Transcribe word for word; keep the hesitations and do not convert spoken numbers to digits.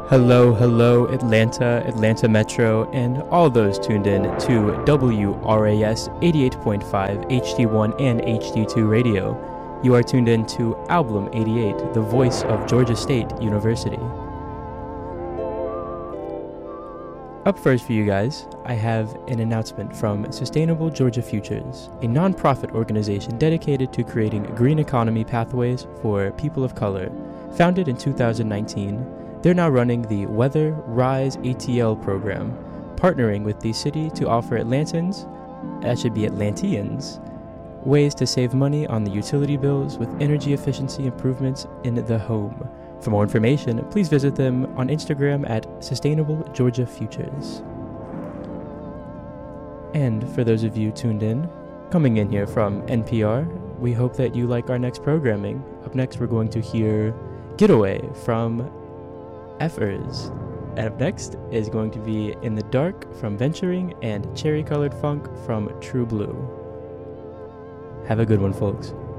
Hello, hello, Atlanta, Atlanta Metro, and all those tuned in to W R A S eighty-eight point five H D one and H D two radio. You are tuned in to Album eighty-eight, the voice of Georgia State University. Up first for you guys, I have an announcement from Sustainable Georgia Futures, a nonprofit organization dedicated to creating green economy pathways for people of color. Founded in two thousand nineteen, they're now running the Weather Rise A T L program, partnering with the city to offer Atlantans, that should be Atlanteans, ways to save money on the utility bills with energy efficiency improvements in the home. For more information, please visit them on Instagram at Sustainable Georgia Futures. And for those of you tuned in, coming in here from N P R, we hope that you like our next programming. Up next, we're going to hear Getaway from Effers. And up next is going to be In the Dark from Venturing and Cherry Colored Funk from True Blue. Have a good one, folks.